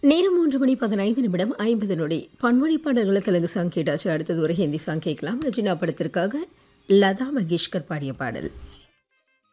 நேரம் 3:15 பன்மொழி பாடல்களை தெலுங்கு சாங் கேட்டாச்சு. அடுத்தது ஒரு ஹிந்தி சாங் கேட்கலாம். ரஜினா படத்திற்காக லதா மங்கேஷ்கர் பாடிய பாடல்.